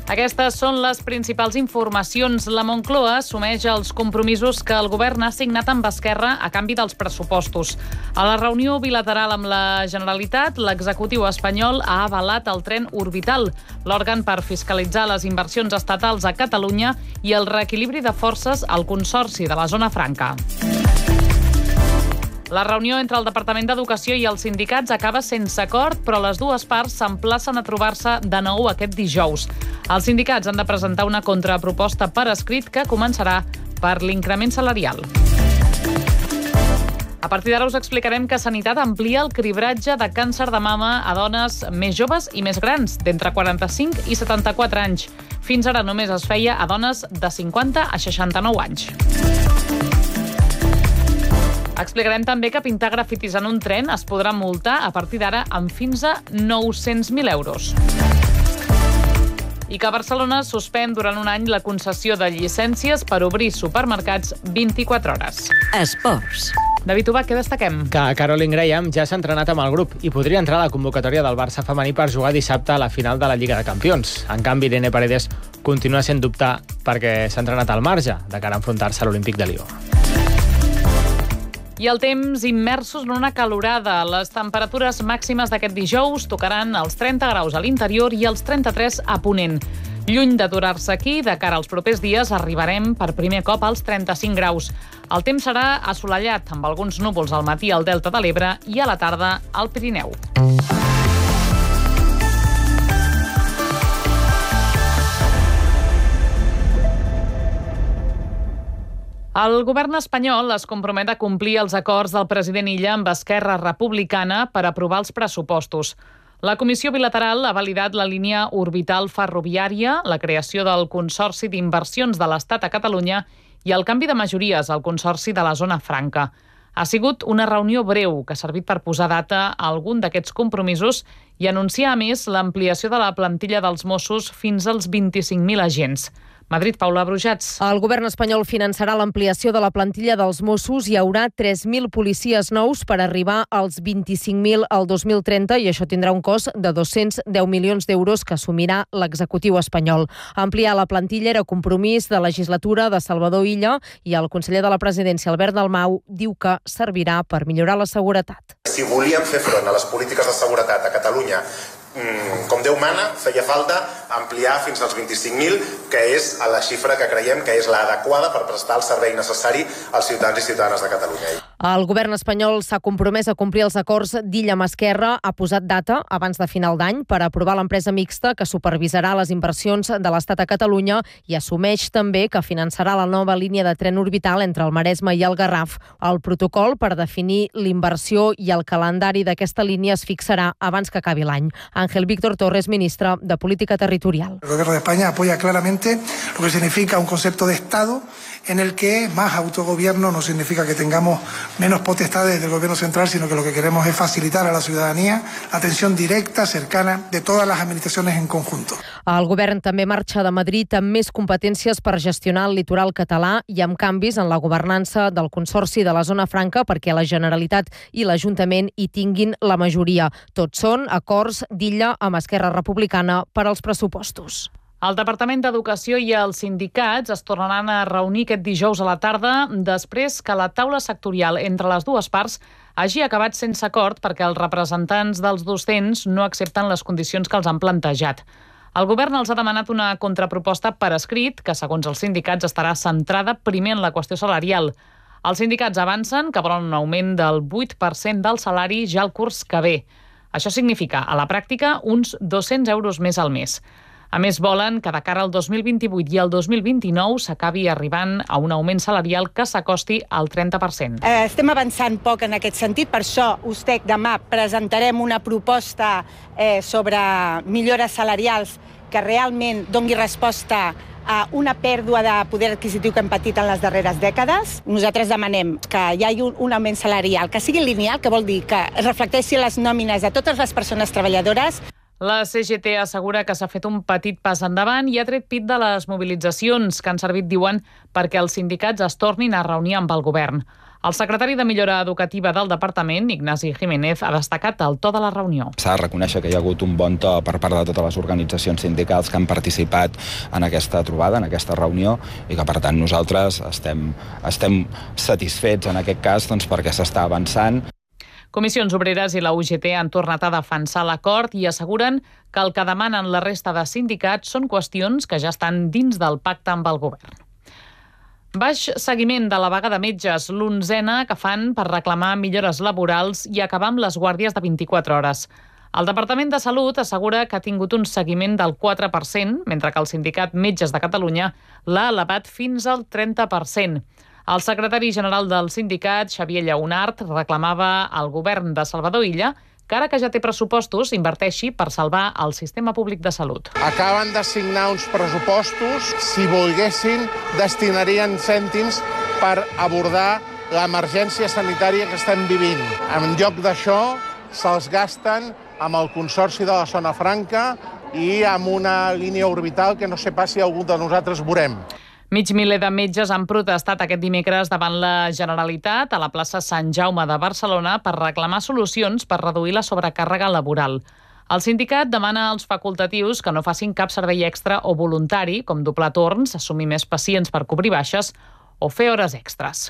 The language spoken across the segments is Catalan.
Aquestes són les principals informacions. La Moncloa assumeix els compromisos que el govern ha signat amb Esquerra a canvi dels pressupostos. A la reunió bilateral amb la Generalitat, l'executiu espanyol ha avalat el tren orbital, l'òrgan per fiscalitzar les inversions estatals a Catalunya i el reequilibri de forces al Consorci de la Zona Franca. La reunió entre el Departament d'Educació i els sindicats acaba sense acord, però les dues parts s'emplacen a trobar-se de nou aquest dijous. Els sindicats han de presentar una contraproposta per escrit que començarà per l'increment salarial. A partir d'ara us explicarem que Sanitat amplia el cribratge de càncer de mama a dones més joves i més grans, d'entre 45 i 74 anys. Fins ara només es feia a dones de 50 a 69 anys. Explicarem també que pintar grafitis en un tren es podrà multar a partir d'ara amb fins a 900.000 euros. I que Barcelona suspèn durant un any la concessió de llicències per obrir supermercats 24 hores. Esports. David Ubach, què destaquem? Que Caroline Graham ja s'ha entrenat amb el grup i podria entrar a la convocatòria del Barça femení per jugar dissabte a la final de la Lliga de Campions. En canvi, Irene Paredes continua sent dubte perquè s'ha entrenat al marge de cara a enfrontar-se a l'Olímpic de Lió. I el temps immersos en una calorada. Les temperatures màximes d'aquest dijous tocaran els 30 graus a l'interior i els 33 a Ponent. Lluny d'aturar-se aquí, de cara als propers dies arribarem per primer cop als 35 graus. El temps serà assolellat, amb alguns núvols al matí al Delta de l'Ebre i a la tarda al Pirineu. El govern espanyol es compromet a complir els acords del president Illa amb Esquerra Republicana per aprovar els pressupostos. La comissió bilateral ha validat la línia orbital ferroviària, la creació del Consorci d'Inversions de l'Estat a Catalunya i el canvi de majories al Consorci de la Zona Franca. Ha sigut una reunió breu que ha servit per posar data a algun d'aquests compromisos i anunciar, a més, l'ampliació de la plantilla dels Mossos fins als 25.000 agents. Madrid, Paula Brujats. El govern espanyol finançarà l'ampliació de la plantilla dels Mossos. Hi haurà 3.000 policies nous per arribar als 25.000 al 2030 i això tindrà un cost de 210 milions d'euros que assumirà l'executiu espanyol. Ampliar la plantilla era compromís de legislatura de Salvador Illa i el conseller de la presidència, Albert Dalmau, diu que servirà per millorar la seguretat. Si volíem fer front a les polítiques de seguretat a Catalunya com Déu mana, feia falta ampliar fins als 25.000, que és la xifra que creiem que és l'adequada per prestar el servei necessari als ciutadans i ciutadanes de Catalunya. El govern espanyol s'ha compromès a complir els acords d'Illa amb Esquerra, ha posat data abans de final d'any per aprovar l'empresa mixta que supervisarà les inversions de l'Estat a Catalunya i assumeix també que finançarà la nova línia de tren orbital entre el Maresme i el Garraf. El protocol per definir l'inversió i el calendari d'aquesta línia es fixarà abans que acabi l'any. Ángel Víctor Torres, ministre de Política Territorial. El Gobierno de España apoya claramente lo que significa un concepto de Estado en el que más autogobierno no significa que tengamos menos potestades del Gobierno central, sino que lo que queremos es facilitar a la ciudadanía la atención directa, cercana, de todas las administraciones en conjunto. El govern també marxa de Madrid amb més competències per gestionar el litoral català i amb canvis en la governança del Consorci de la Zona Franca perquè la Generalitat i l'Ajuntament hi tinguin la majoria. Tots són acords d'Illa amb Esquerra Republicana per als pressupostos. El Departament d'Educació i els sindicats es tornaran a reunir aquest dijous a la tarda després que la taula sectorial entre les dues parts hagi acabat sense acord perquè els representants dels docents no accepten les condicions que els han plantejat. El govern els ha demanat una contraproposta per escrit que, segons els sindicats, estarà centrada primer en la qüestió salarial. Els sindicats avancen que volen un augment del 8% del salari ja el curs que ve. Això significa, a la pràctica, uns 200 euros més al mes. A més, volen que de cara al 2028 i al 2029 s'acabi arribant a un augment salarial que s'acosti al 30%. Estem avançant poc en aquest sentit, per això USTEC demà presentarem una proposta sobre millores salarials que realment doni resposta a una pèrdua de poder adquisitiu que hem patit en les darreres dècades. Nosaltres demanem que hi hagi un augment salarial que sigui lineal, que vol dir que es reflecteixi les nòmines de totes les persones treballadores. La CGT assegura que s'ha fet un petit pas endavant i ha tret pit de les mobilitzacions que han servit, diuen, perquè els sindicats es tornin a reunir amb el govern. El secretari de Millora Educativa del departament, Ignasi Jiménez, ha destacat el to de la reunió. S'ha de reconèixer que hi ha hagut un bon to per part de totes les organitzacions sindicals que han participat en aquesta trobada, en aquesta reunió, i que, per tant, nosaltres estem satisfets en aquest cas perquè s'està avançant. Comissions Obreres i la UGT han tornat a defensar l'acord i asseguren que el que demanen la resta de sindicats són qüestions que ja estan dins del pacte amb el govern. Baix seguiment de la vaga de metges, l'11a que fan per reclamar millores laborals i acabar amb les guàrdies de 24 hores. El Departament de Salut assegura que ha tingut un seguiment del 4%, mentre que el Sindicat Metges de Catalunya l'ha elevat fins al 30%. El secretari general del sindicat, Xavier Lleonart, reclamava al govern de Salvador Illa que ara que ja té pressupostos, inverteixi per salvar el sistema públic de salut. Acaben de signar uns pressupostos, si volguessin, destinarien cèntims per abordar l'emergència sanitària que estem vivint. En lloc d'això, se'ls gasten amb el Consorci de la Zona Franca i amb una línia orbital que no sé pas si algú de nosaltres veurem. Mig miler de metges han protestat aquest dimecres davant la Generalitat a la plaça Sant Jaume de Barcelona per reclamar solucions per reduir la sobrecàrrega laboral. El sindicat demana als facultatius que no facin cap servei extra o voluntari, com doblar torns, assumir més pacients per cobrir baixes o fer hores extres.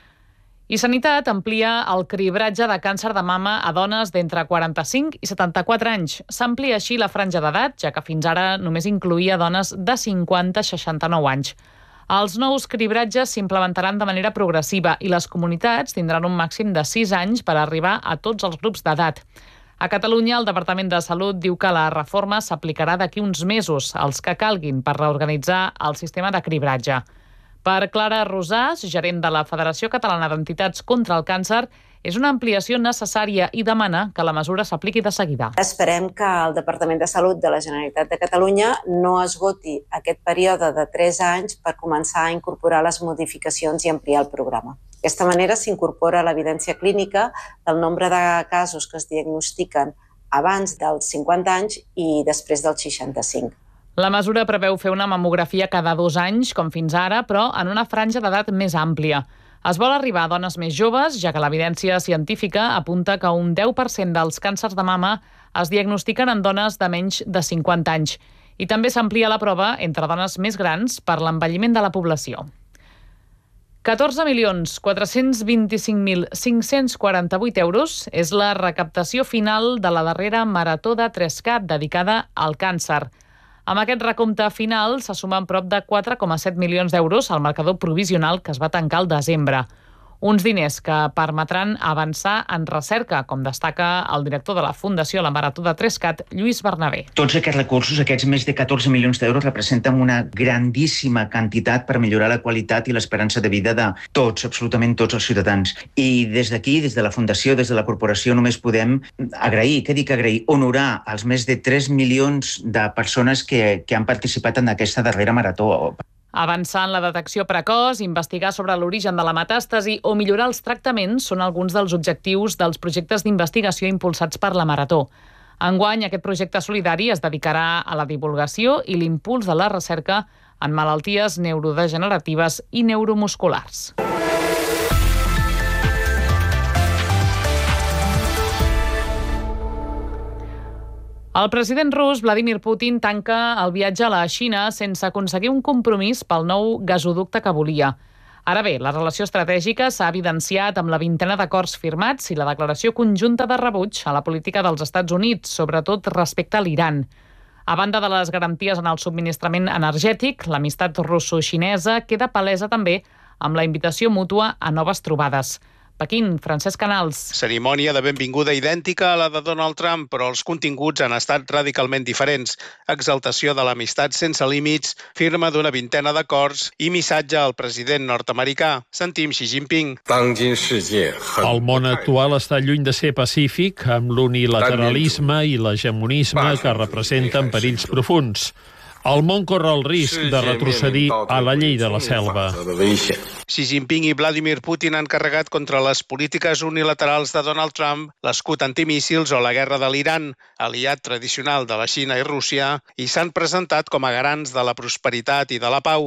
I Sanitat amplia el cribratge de càncer de mama a dones d'entre 45 i 74 anys. S'amplia així la franja d'edat, ja que fins ara només incloïa dones de 50 a 69 anys. Els nous cribratges s'implementaran de manera progressiva i les comunitats tindran un màxim de 6 anys per arribar a tots els grups d'edat. A Catalunya, el Departament de Salut diu que la reforma s'aplicarà d'aquí uns mesos, els que calguin per reorganitzar el sistema de cribratge. Per Clara Rosàs, gerent de la Federació Catalana d'Entitats contra el Càncer, és una ampliació necessària i demana que la mesura s'apliqui de seguida. Esperem que el Departament de Salut de la Generalitat de Catalunya no esgoti aquest període de 3 anys per començar a incorporar les modificacions i ampliar el programa. D'aquesta manera s'incorpora l'evidència clínica del nombre de casos que es diagnostiquen abans dels 50 anys i després dels 65. La mesura preveu fer una mamografia cada 2 anys, com fins ara, però en una franja d'edat més àmplia. Es vol arribar a dones més joves, ja que l'evidència científica apunta que un 10% dels càncers de mama es diagnostiquen en dones de menys de 50 anys. I també s'amplia la prova entre dones més grans per l'envelliment de la població. 14.425.548 euros és la recaptació final de la darrera Marató de 3CAT dedicada al càncer. Amb aquest recompte final se sumen prop de 4,7 milions d'euros al marcador provisional que es va tancar al desembre. Uns diners que permetran avançar en recerca, com destaca el director de la Fundació La Marató de 3CAT, Lluís Bernabé. Tots aquests recursos, aquests més de 14 milions d'euros, representen una grandíssima quantitat per millorar la qualitat i l'esperança de vida de tots, absolutament tots els ciutadans. I des d'aquí, des de la Fundació, des de la Corporació, només podem agrair, honorar els més de 3 milions de persones que han participat en aquesta darrera marató. Avançar en la detecció precoç, investigar sobre l'origen de la metàstasi o millorar els tractaments són alguns dels objectius dels projectes d'investigació impulsats per la Marató. Enguany, aquest projecte solidari es dedicarà a la divulgació i l'impuls de la recerca en malalties neurodegeneratives i neuromusculars. El president rus, Vladimir Putin, tanca el viatge a la Xina sense aconseguir un compromís pel nou gasoducte que volia. Ara bé, la relació estratègica s'ha evidenciat amb la 20ena d'acords firmats i la declaració conjunta de rebuig a la política dels Estats Units, sobretot respecte a l'Iran. A banda de les garanties en el subministrament energètic, l'amistat russo-xinesa queda palesa també amb la invitació mútua a noves trobades. Pequín, Francesc Canals. Cerimònia de benvinguda idèntica a la de Donald Trump, però els continguts han estat radicalment diferents. Exaltació de l'amistat sense límits, firma d'una 20ena d'acords i missatge al president nord-americà. Sentim Xi Jinping. El món actual està lluny de ser pacífic, amb l'unilateralisme i l'hegemonisme que representen perills profuns. El món corre el risc de retrocedir a la llei de la selva. Xi Jinping i Vladimir Putin han carregat contra les polítiques unilaterals de Donald Trump, l'escut antimíssils o la guerra de l'Iran, aliat tradicional de la Xina i Rússia, i s'han presentat com a garants de la prosperitat i de la pau.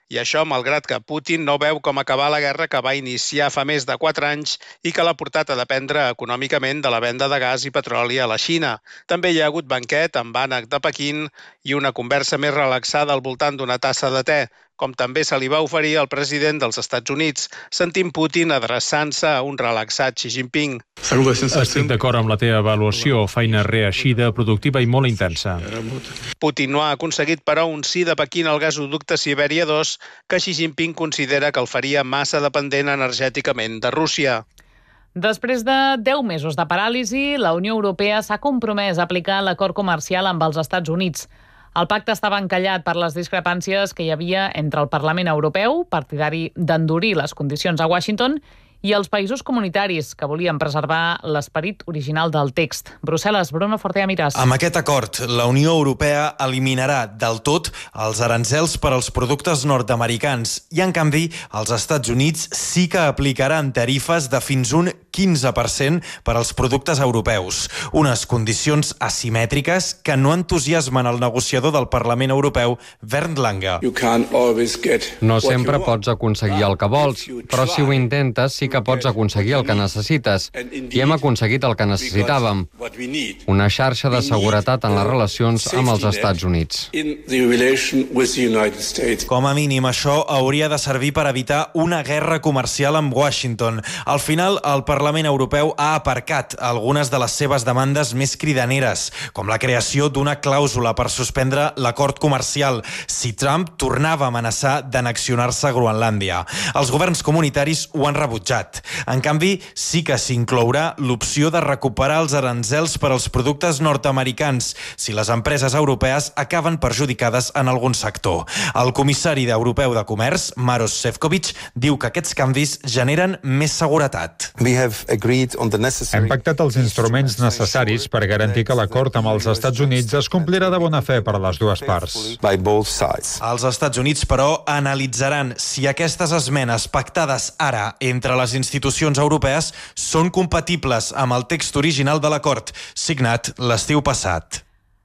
I això malgrat que Putin no veu com acabar la guerra que va iniciar fa més de 4 anys i que l'ha portat a dependre econòmicament de la venda de gas i petroli a la Xina. També hi ha hagut banquet amb ànec de Pequín i una conversa més relaxada al voltant d'una tassa de te, com també se li va oferir al president dels Estats Units, sentint Putin adreçant-se a un relaxat Xi Jinping. Estic d'acord amb la teva avaluació, feina reeixida, productiva i molt intensa. Putin no ha aconseguit, però, un sí de Pequín al gasoducte Sibèria 2, que Xi Jinping considera que el faria massa dependent energèticament de Rússia. Després de 10 mesos de paràlisi, la Unió Europea s'ha compromès a aplicar l'acord comercial amb els Estats Units. El pacte estava encallat per les discrepàncies que hi havia entre el Parlament Europeu, partidari d'endurir les condicions a Washington, i els països comunitaris, que volien preservar l'esperit original del text. Brussel·les, Bruno Fortea Miràs. Amb aquest acord, la Unió Europea eliminarà del tot els aranzels per als productes nord-americans i, en canvi, els Estats Units sí que aplicaran tarifes de fins un 15% per als productes europeus. Unes condicions asimètriques que no entusiasmen el negociador del Parlament Europeu, Bernd Lange. No sempre pots aconseguir el que vols, però si ho intentes sí que pots aconseguir el que necessites. I hem aconseguit el que necessitàvem. Una xarxa de seguretat en les relacions amb els Estats Units. Com a mínim, això hauria de servir per evitar una guerra comercial amb Washington. Al final, el Parlament Europeu ha aparcat algunes de les seves demandes més cridaneres, com la creació d'una clàusula per suspendre l'acord comercial si Trump tornava a amenaçar d'annexionar-se a Groenlàndia. Els governs comunitaris ho han rebutjat. En canvi, sí que s'inclourà l'opció de recuperar els aranzels per als productes nord-americans si les empreses europees acaben perjudicades en algun sector. El comissari europeu de Comerç, Maroš Šefčovič, diu que aquests canvis generen més seguretat. Hem pactat els instruments necessaris per garantir que l'acord amb els Estats Units es complirà de bona fe per a les dues parts. Els Estats Units, però, analitzaran si aquestes esmenes pactades ara entre les institucions europees són compatibles amb el text original de l'acord, signat l'estiu passat.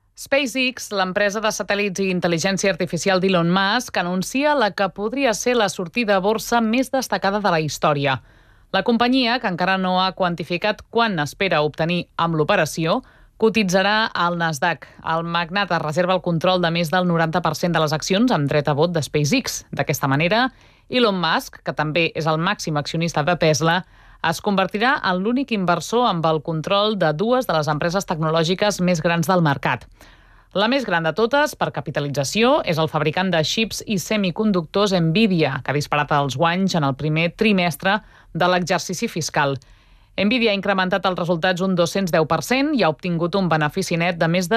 SpaceX, l'empresa de satèl·lits i intel·ligència artificial d'Elon Musk, anuncia la que podria ser la sortida a borsa més destacada de la història. La companyia, que encara no ha quantificat quan espera obtenir amb l'operació, cotitzarà al Nasdaq. El magnat es reserva el control de més del 90% de les accions amb dret a vot de SpaceX. D'aquesta manera, Elon Musk, que també és el màxim accionista de Tesla, es convertirà en l'únic inversor amb el control de dues de les empreses tecnològiques més grans del mercat. La més gran de totes, per capitalització, és el fabricant de xips i semiconductors Nvidia, que ha disparat els guanys en el primer trimestre de l'exercici fiscal. Nvidia ha incrementat els resultats un 210% i ha obtingut un benefici net de més de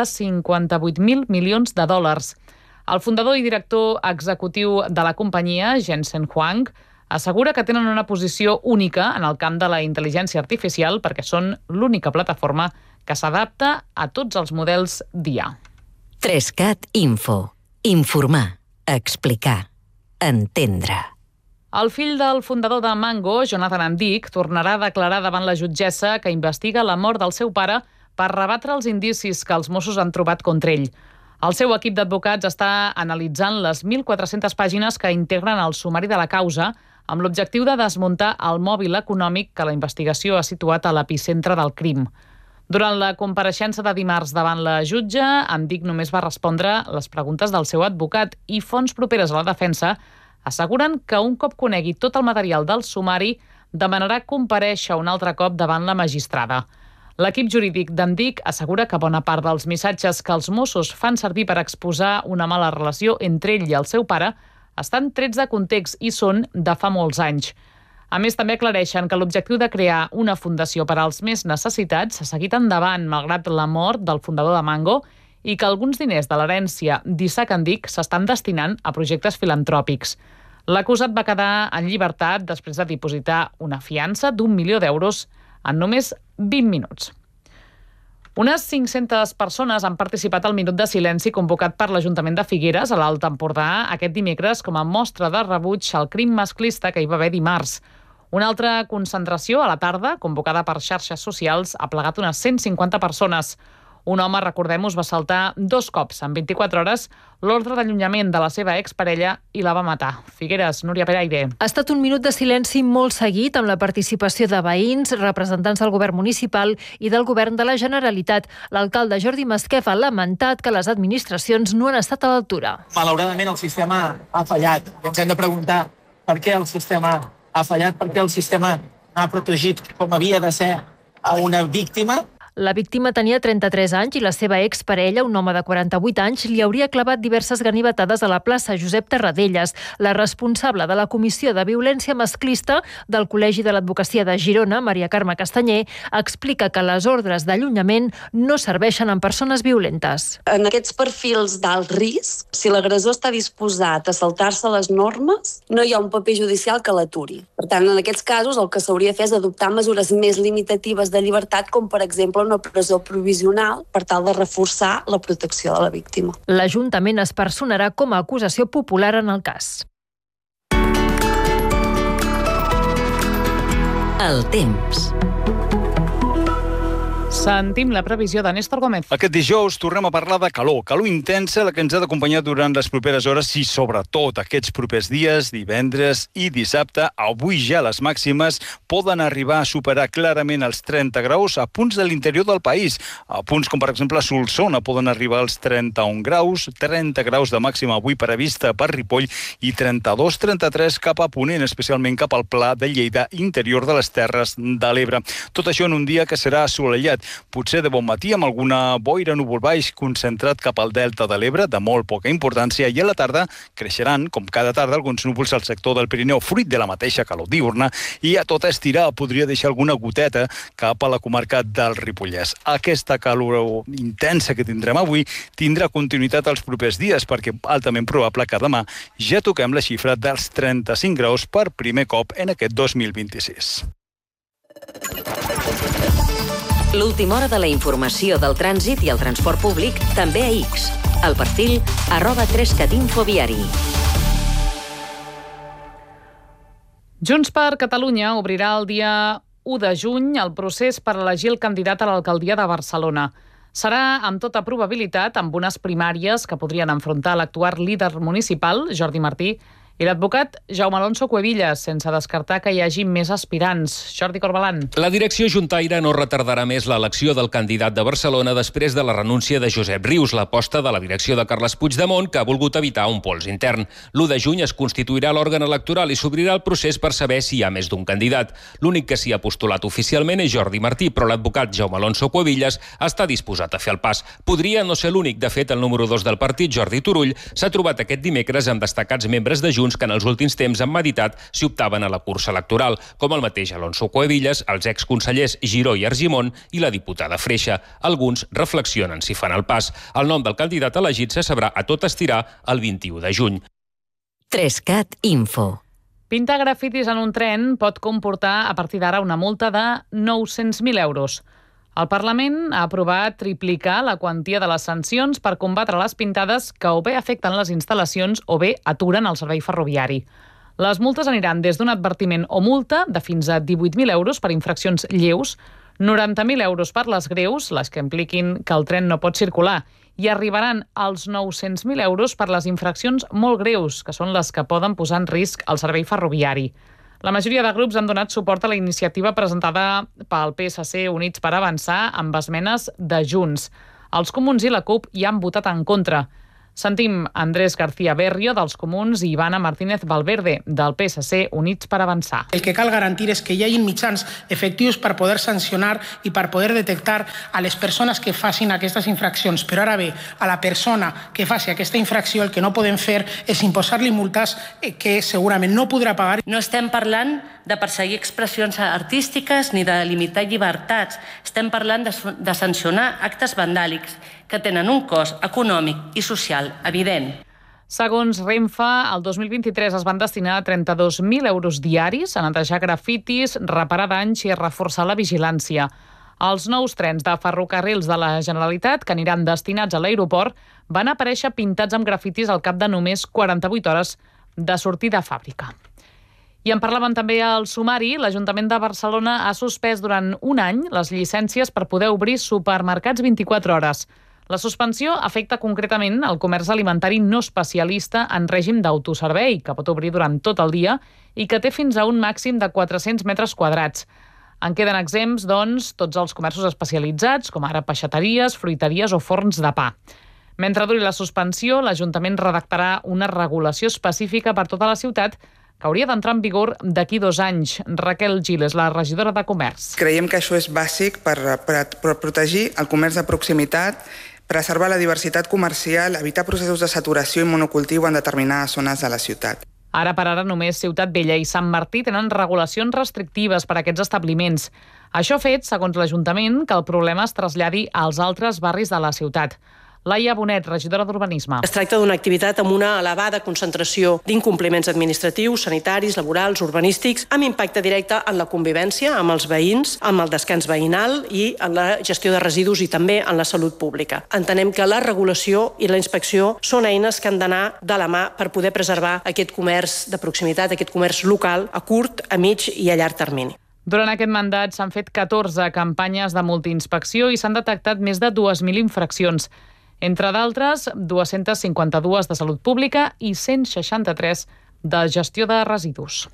58.000 milions de dòlars. El fundador i director executiu de la companyia, Jensen Huang, assegura que tenen una posició única en el camp de la intel·ligència artificial perquè són l'única plataforma que s'adapta a tots els models d'IA. 3CAT Info. Informar, explicar, entendre. El fill del fundador de Mango, Jonathan Andic, tornarà a declarar davant la jutgessa que investiga la mort del seu pare per rebatre els indicis que els Mossos han trobat contra ell. El seu equip d'advocats està analitzant les 1.400 pàgines que integren el sumari de la causa amb l'objectiu de desmuntar el mòbil econòmic que la investigació ha situat a l'epicentre del crim. Durant la compareixença de dimarts davant la jutge, Andic només va respondre les preguntes del seu advocat i fonts properes a la defensa asseguren que un cop conegui tot el material del sumari, demanarà comparèixer un altre cop davant la magistrada. L'equip jurídic d'Andic assegura que bona part dels missatges que els Mossos fan servir per exposar una mala relació entre ell i el seu pare estan trets de context i són de fa molts anys. A més, també aclareixen que l'objectiu de crear una fundació per als més necessitats s'ha seguit endavant malgrat la mort del fundador de Mango i que alguns diners de l'herència d'Isaac Andic s'estan destinant a projectes filantròpics. L'acusat va quedar en llibertat després de dipositar una fiança d'1 milió d'euros en només 20 minuts. Unes 500 persones han participat al minut de silenci convocat per l'Ajuntament de Figueres a l'Alt Empordà aquest dimecres com a mostra de rebuig al crim masclista que hi va haver dimarts. Una altra concentració a la tarda, convocada per xarxes socials, ha plegat unes 150 persones. Un home, recordem-ho, va saltar 2 cops en 24 hores l'ordre d'allunyament de la seva exparella i la va matar. Figueres, Núria Peraire. Ha estat un minut de silenci molt seguit amb la participació de veïns, representants del govern municipal i del govern de la Generalitat. L'alcalde Jordi Masquef ha lamentat que les administracions no han estat a l'altura. Malauradament el sistema ha fallat. Ens hem de preguntar per què el sistema ha fallat, per què el sistema no ha protegit com havia de ser a una víctima. La víctima tenia 33 anys i la seva exparella, un home de 48 anys, li hauria clavat diverses ganivetades a la plaça Josep Tarradellas. La responsable de la Comissió de Violència Masclista del Col·legi de l'Advocacia de Girona, Maria Carme Castanyer, explica que les ordres d'allunyament no serveixen en persones violentes. En aquests perfils d'alt risc, si l'agressor està disposat a saltar-se les normes, no hi ha un paper judicial que l'aturi. Per tant, en aquests casos el que s'hauria de fer és adoptar mesures més limitatives de llibertat, com per exemple una presó provisional per tal de reforçar la protecció de la víctima. L'Ajuntament es personarà com a acusació popular en el cas. El temps. Sentim la previsió de Néstor Gómez. Aquest dijous tornem a parlar de calor intensa, la que ens ha d'acompanyar durant les properes hores i sobretot aquests propers dies, divendres i dissabte. Avui ja les màximes poden arribar a superar clarament els 30 graus a punts de l'interior del país. A punts com per exemple Solsona poden arribar als 31 graus, 30 graus de màxima avui prevista per Ripoll i 32-33 cap a Ponent, especialment cap al Pla de Lleida, interior de les Terres de l'Ebre. Tot això en un dia que serà assolellat. Potser de bon matí amb alguna boira núvol baix concentrat cap al delta de l'Ebre, de molt poca importància, i a la tarda creixeran, com cada tarda, alguns núvols al sector del Pirineu, fruit de la mateixa calor diürna, i a tot estirar podria deixar alguna goteta cap a la comarca del Ripollès. Aquesta calor intensa que tindrem avui tindrà continuïtat els propers dies, perquè altament probable que demà ja toquem la xifra dels 35 graus per primer cop en aquest 2026. L'última hora de la informació del trànsit i el transport públic també a X. El perfil @3catinfoviari. Junts per Catalunya obrirà el dia 1 de juny el procés per elegir el candidat a l'alcaldia de Barcelona. Serà, amb tota probabilitat, amb unes primàries que podrien enfrontar l'actual líder municipal, Jordi Martí, i l'advocat Jaume Alonso Cuevillas, sense descartar que hi hagi més aspirants. Jordi Corbalan. La direcció juntaire no retardarà més l'elecció del candidat de Barcelona després de la renúncia de Josep Rius, l'aposta de la direcció de Carles Puigdemont, que ha volgut evitar un pols intern. L'1 de juny es constituirà l'òrgan electoral i s'obrirà el procés per saber si hi ha més d'un candidat. L'únic que s'hi ha postulat oficialment és Jordi Martí, però l'advocat Jaume Alonso Cuevillas està disposat a fer el pas. Podria no ser l'únic. De fet, el número 2 del partit, Jordi Turull, s'ha trobat aquest dimecres amb destacats membres de Junts que en els últims temps han meditat si optaven a la cursa electoral, com el mateix Alonso Cuevillas, els exconsellers Giró i Argimon i la diputada Freixa. Alguns reflexionen si fan el pas. El nom del candidat elegit se sabrà a tot estirar el 21 de juny. 3cat Info. Pintar grafitis en un tren pot comportar a partir d'ara una multa de 900.000 euros. El Parlament ha aprovat triplicar la quantia de les sancions per combatre les pintades que o bé afecten les instal·lacions o bé aturen el servei ferroviari. Les multes aniran des d'un advertiment o multa de fins a 18.000 euros per infraccions lleus, 90.000 euros per les greus, les que impliquin que el tren no pot circular, i arribaran als 900.000 euros per les infraccions molt greus, que són les que poden posar en risc el servei ferroviari. La majoria de grups han donat suport a la iniciativa presentada pel PSC Units per Avançar amb esmenes de Junts. Els Comuns i la CUP hi han votat en contra. Sentim Andrés García Berrio dels Comuns i Ivana Martínez Valverde del PSC Units per Avançar. El que cal garantir és que hi hagi mitjans efectius per poder sancionar i per poder detectar a les persones que facin aquestes infraccions. Però ara bé, a la persona que faci aquesta infracció el que no podem fer és imposar-li multes que segurament no podrà pagar. No estem parlant de perseguir expressions artístiques ni de limitar llibertats. Estem parlant de sancionar actes vandàlics que tenen un cost econòmic i social evident. Segons Renfe, el 2023 es van destinar 32.000 euros diaris a netejar grafitis, reparar danys i reforçar la vigilància. Els nous trens de ferrocarrils de la Generalitat, que aniran destinats a l'aeroport, van aparèixer pintats amb grafitis al cap de només 48 hores de sortir de fàbrica. I en parlaven també al sumari. L'Ajuntament de Barcelona ha suspès durant un any les llicències per poder obrir supermercats 24 hores. La suspensió afecta concretament el comerç alimentari no especialista en règim d'autoservei, que pot obrir durant tot el dia i que té fins a un màxim de 400 metres quadrats. En queden exempts, doncs, tots els comerços especialitzats, com ara peixateries, fruiteries o forns de pa. Mentre duri la suspensió, l'Ajuntament redactarà una regulació específica per tota la ciutat que hauria d'entrar en vigor d'aquí 2 anys. Raquel Gil és la regidora de Comerç. Creiem que això és bàsic per protegir el comerç de proximitat, preservar la diversitat comercial, evitar processos de saturació i monocultiu en determinades zones de la ciutat. Ara per ara només Ciutat Vella i Sant Martí tenen regulacions restrictives per a aquests establiments. Això ha fet, segons l'Ajuntament, que el problema es traslladi als altres barris de la ciutat. Laia Bonet, regidora d'Urbanisme. Es tracta d'una activitat amb una elevada concentració d'incompliments administratius, sanitaris, laborals, urbanístics, amb impacte directe en la convivència amb els veïns, amb el descans veïnal i en la gestió de residus i també en la salut pública. Entenem que la regulació i la inspecció són eines que han d'anar de la mà per poder preservar aquest comerç de proximitat, aquest comerç local a curt, a mig i a llarg termini. Durant aquest mandat s'han fet 14 campanyes de multiinspecció i s'han detectat més de 2.000 infraccions. Entre d'altres, 252 de salut pública i 163 de gestió de residus.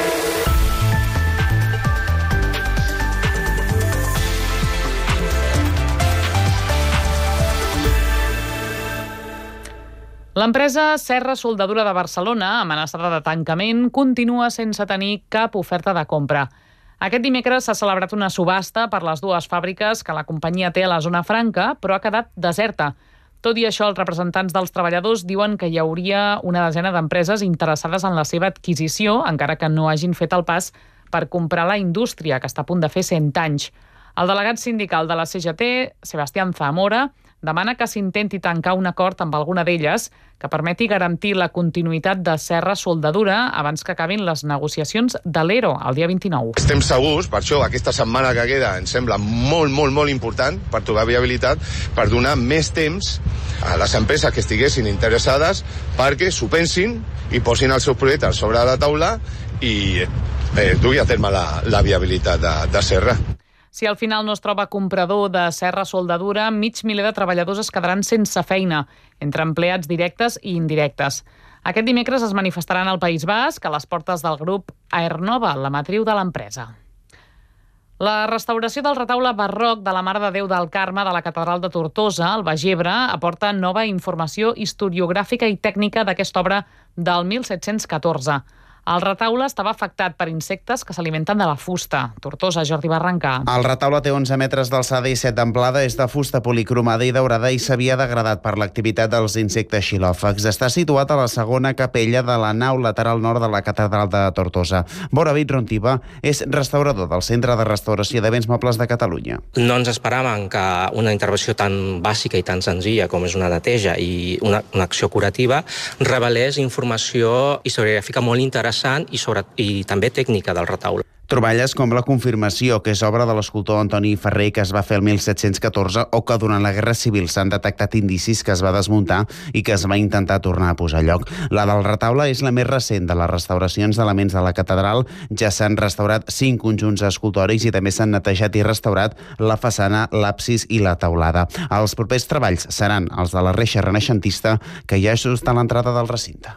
L'empresa Serra Soldadura de Barcelona, amenaçada de tancament, continua sense tenir cap oferta de compra. Aquest dimecres s'ha celebrat una subhasta per les 2 fàbriques que la companyia té a la zona franca, però ha quedat deserta. Tot i això, els representants dels treballadors diuen que hi hauria una desena d'empreses interessades en la seva adquisició, encara que no hagin fet el pas per comprar la indústria, que està a punt de fer 100 anys. El delegat sindical de la CGT, Sebastián Zamora, demana que s'intenti tancar un acord amb alguna d'elles que permeti garantir la continuïtat de Serra Soldadura abans que acabin les negociacions de l'ERO el dia 29. Estem segurs, per això aquesta setmana que queda ens sembla molt important per trobar viabilitat, per donar més temps a les empreses que estiguessin interessades perquè s'ho pensin i posin els seus projectes sobre la taula i dugui a terme la viabilitat de Serra. Si al final no es troba comprador de Serra Soldadura, 500.000 de treballadors es quedaran sense feina, entre empleats directes i indirectes. Aquest dimecres es manifestaran al País Basc a les portes del grup Aernova, la matriu de l'empresa. La restauració del retaule barroc de la Mare de Déu del Carme de la Catedral de Tortosa, al Baix Ebre, aporta nova informació historiogràfica i tècnica d'aquesta obra del 1714. El retaule estava afectat per insectes que s'alimenten de la fusta. Tortosa, Jordi Barranca. El retaule té 11 metres d'alçada i 7 d'amplada, és de fusta policromada i daurada i s'havia degradat per l'activitat dels insectes xilòfags. Està situat a la segona capella de la nau lateral nord de la Catedral de Tortosa. Boravit Rontiba és restaurador del Centre de Restauració de Béns Mobles de Catalunya. No ens esperàvem que una intervenció tan bàsica i tan senzilla com és una neteja i una acció curativa revelés informació historiogràfica molt interessant i també tècnica del retaule. Troballes com la confirmació que és obra de l'escultor Antoni Ferrer que es va fer el 1714 o que durant la Guerra Civil s'han detectat indicis que es va desmuntar i que es va intentar tornar a posar a lloc. La del retaule és la més recent de les restauracions d'elements de la catedral. Ja s'han restaurat 5 conjunts escultòrics i també s'han netejat i restaurat la façana, l'absis i la teulada. Els propers treballs seran els de la reixa renaixentista que hi ha just a l'entrada del recinte.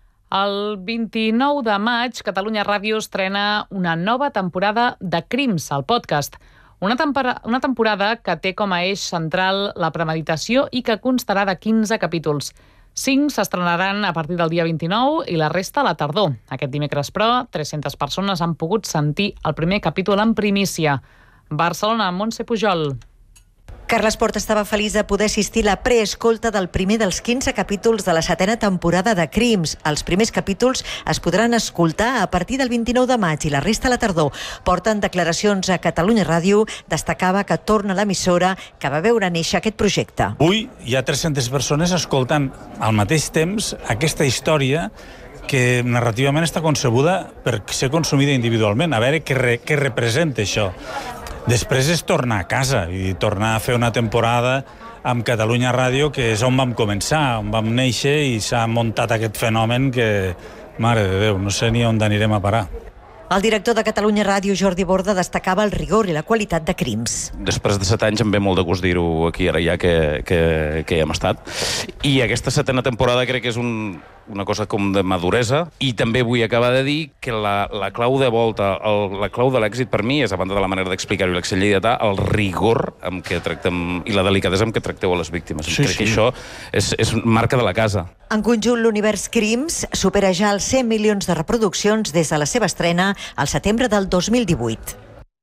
El 29 de maig, Catalunya Ràdio estrena una nova temporada de Crims, el podcast. Una temporada que té com a eix central la premeditació i que constarà de 15 capítols. 5 s'estrenaran a partir del dia 29 i la resta a la tardor. Aquest dimecres, però, 300 persones han pogut sentir el primer capítol en primícia. Barcelona, Montse Pujol. Carles Porta estava feliç de poder assistir a la preescolta del primer dels 15 capítols de la 7a temporada de Crims. Els primers capítols es podran escoltar a partir del 29 de maig i la resta a la tardor. Porta en declaracions a Catalunya Ràdio destacava que torna a l'emissora que va veure néixer aquest projecte. Avui hi ha 300 persones escoltant al mateix temps aquesta història que narrativament està concebuda per ser consumida individualment, a veure què representa això. Després és tornar a casa i tornar a fer una temporada amb Catalunya Ràdio, que és on vam començar, on vam néixer i s'ha muntat aquest fenomen que mare de Déu, no sé ni on anirem a parar. El director de Catalunya Ràdio, Jordi Borda, destacava el rigor i la qualitat de Crims. Després de 7 anys em ve molt de gust dir-ho aquí ara ja que hi hem estat. I aquesta 7ª temporada crec que és una cosa com de maduresa, i també vull acabar de dir que la clau de volta, la clau de l'èxit per mi és, a banda de la manera d'explicar-ho i l'accent lleidatà, el rigor amb què tractem i la delicadesa amb què tracteu a les víctimes. Crec que això és marca de la casa. En conjunt, l'univers Crims supera ja els 100 milions de reproduccions des de la seva estrena al setembre del 2018.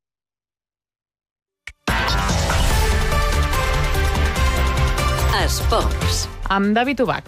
Esports. Amb David Ubach.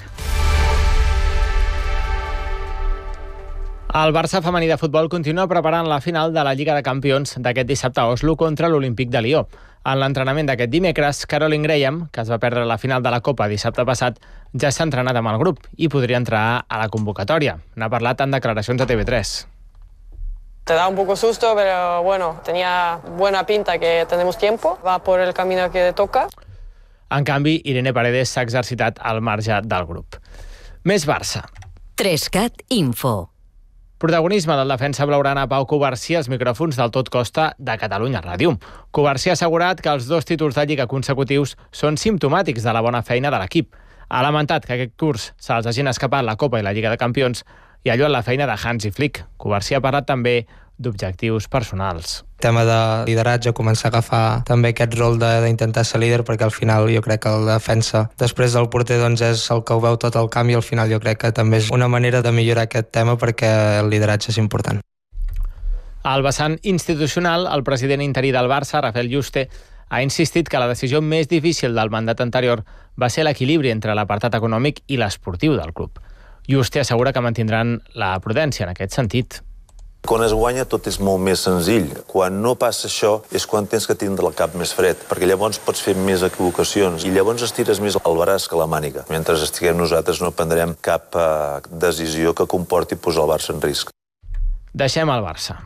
El Barça femení de futbol continua preparant la final de la Lliga de Campions d'aquest dissabte a Oslo contra l'Olímpic de Lió. En l'entrenament d'aquest dimecres, Caroline Graham, que es va perdre la final de la Copa dissabte passat, ja s'ha entrenat amb el grup i podria entrar a la convocatòria. N'ha parlat en declaracions a TV3. Te da un poco susto, pero bueno, tenía buena pinta que tenemos tiempo, va por el camino que toca. En canvi, Irene Paredes s'ha exercitat al marge del grup. Més Barça. 3CAT Info. Protagonisme del defensa blaugrana Pau Covarsí als micròfons del Tot Costa de Catalunya Ràdio. Covarsí ha assegurat que els 2 títols de Lliga consecutius són simptomàtics de la bona feina de l'equip. Ha lamentat que aquest curs se'ls hagin escapat la Copa i la Lliga de Campions i ha lloat la feina de Hansi Flick. Covarsí ha parlat també d'objectius personals. El tema de lideratge, començar a agafar també aquest rol d'intentar ser líder, perquè al final jo crec que el defensa després del porter doncs és el que ho veu tot el camp, i al final jo crec que també és una manera de millorar aquest tema, perquè el lideratge és important. Al vessant institucional, el president interí del Barça, Rafael Yuste, ha insistit que la decisió més difícil del mandat anterior va ser l'equilibri entre l'apartat econòmic i l'esportiu del club. Yuste assegura que mantindran la prudència en aquest sentit. Quan es guanya tot és molt més senzill. Quan no passa això és quan tens que tindre el cap més fred, perquè llavors pots fer més equivocacions i llavors estires més el braç que la màniga. Mentre estiguem nosaltres no prendrem cap decisió que comporti posar el Barça en risc. Deixem el Barça.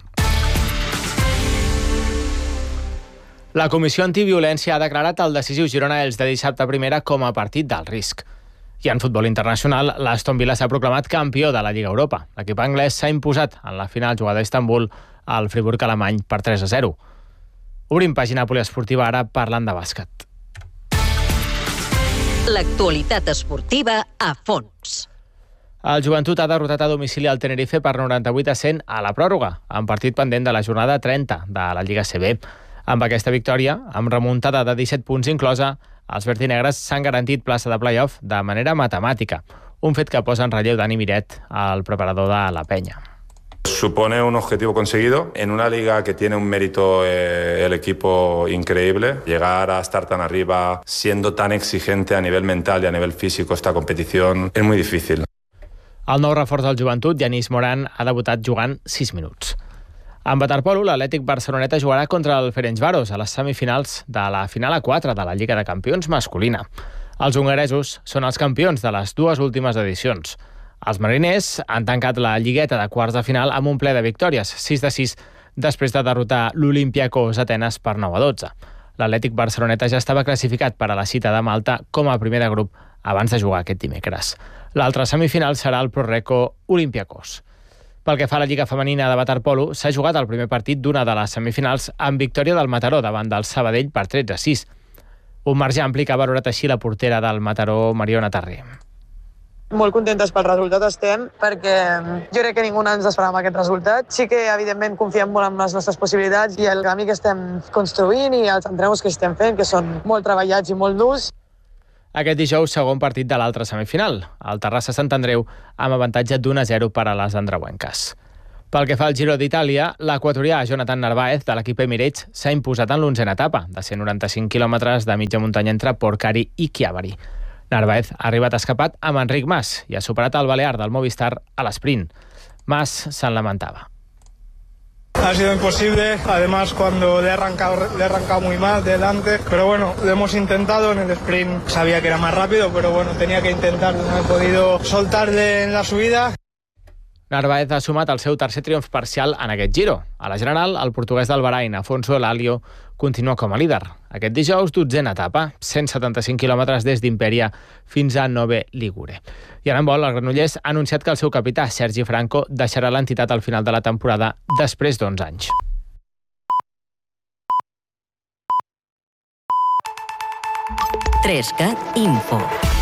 La Comissió Antiviolència ha declarat el decisiu Girona-Els de dissabte a primera com a partit del risc. I en futbol internacional, l'Aston Villa s'ha proclamat campió de la Lliga Europa. L'equip anglès s'ha imposat en la final jugada a Istanbul al Friburg alemany per 3-0. Obrim pàgina poliesportiva ara parlant de bàsquet. L'actualitat esportiva a fons. El Joventut ha derrotat a domicili al Tenerife per 98-100 a la pròrroga, en partit pendent de la jornada 30 de la Lliga CB. Amb aquesta victòria, amb remuntada de 17 punts inclosa, els verdinegres s'han garantit plaça de play-off de manera matemàtica, un fet que posa en relleu Dani Miret, el preparador de la Penya. Supone un objetivo conseguido en una liga que tiene un mérito el equipo increíble. Llegar a estar tan arriba, siendo tan exigente a nivel mental y a nivel físico esta competición, es muy difícil. El nou reforç del Joventut, Yanis Moran, ha debutat jugant 6 minuts. En waterpolo, l'Atlètic Barceloneta jugarà contra el Ferencváros a les semifinals de la final a 4 de la Lliga de Campions masculina. Els hongaresos són els campions de les 2 últimes edicions. Els mariners han tancat la lligueta de quarts de final amb un ple de victòries, 6-6, després de derrotar l'Olympiacos Atenes per 9-12. L'Atlètic Barceloneta ja estava classificat per a la cita de Malta com a primer de grup abans de jugar aquest dimecres. L'altra semifinal serà el Proreco Olympiacos. Pel que fa a la Lliga Femenina de waterpolo, s'ha jugat el primer partit d'una de les semifinals amb victòria del Mataró davant del Sabadell per 13-6. Un marge ampli que ha valorat així la portera del Mataró, Mariona Tarri. Molt contentes pel resultat estem, perquè jo crec que ningú ens esperava aquest resultat. Sí que, evidentment, confiem molt en les nostres possibilitats i el camí que estem construint i els entrenaments que estem fent, que són molt treballats i molt durs. Aquest dijous, segon partit de l'altra semifinal. El Terrassa-Sant Andreu amb avantatge d'1-0 per a les andreuenques. Pel que fa al Giro d'Itàlia, l'equatorià Jonathan Narváez de l'equip Emirates s'ha imposat en l'11a etapa, de 195 quilòmetres de mitja muntanya entre Porcari i Chiavari. Narváez ha arribat escapat amb Enric Mas i ha superat el balear del Movistar a l'esprint. Mas se'n lamentava. Ha sido imposible, además cuando le he arrancado muy mal delante, pero bueno, lo hemos intentado en el sprint, sabía que era más rápido, pero bueno, tenía que intentar, no he podido soltarle en la subida. Narváez ha sumat el seu tercer triomf parcial en aquest Giro. A la general, el portuguès del Bahrain, Afonso Elalio, continua com a líder. Aquest dijous, 12a etapa, 175 quilòmetres des d'Imperia fins a Nove Ligure. I en handbol, el Granollers ha anunciat que el seu capità, Sergi Franco, deixarà l'entitat al final de la temporada després d'11 anys. Trescat Info.